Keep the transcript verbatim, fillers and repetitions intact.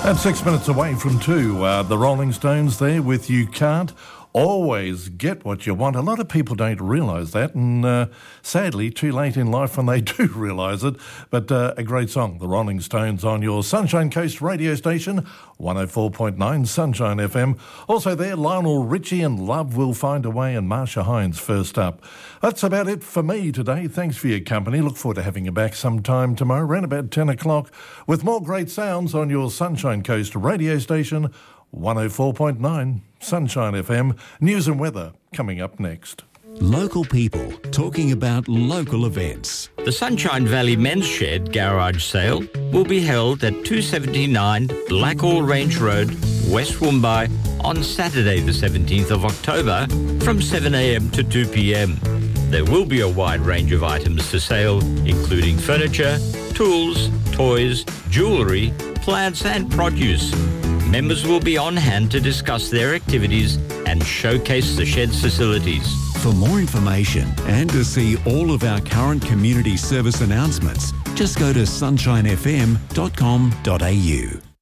And six minutes away from two, uh, the Rolling Stones there with You Can't Always Get What You Want. A lot of people don't realise that, and uh, sadly, too late in life when they do realise it. But uh, a great song, the Rolling Stones, on your Sunshine Coast radio station, one oh four point nine Sunshine F M. Also there, Lionel Richie and Love Will Find a Way, and Marsha Hines first up. That's about it for me today. Thanks for your company. Look forward to having you back sometime tomorrow around about ten o'clock with more great sounds on your Sunshine Coast radio station, one oh four point nine Sunshine F M. News and weather coming up next. Local people talking about local events. The Sunshine Valley Men's Shed Garage Sale will be held at two seventy-nine Blackall Range Road, West Woombye, on Saturday the seventeenth of October from seven a m to two p m. There will be a wide range of items for sale, including furniture, tools, toys, jewellery, plants and produce. Members will be on hand to discuss their activities and showcase the shed's facilities. For more information and to see all of our current community service announcements, just go to sunshine f m dot com dot a u.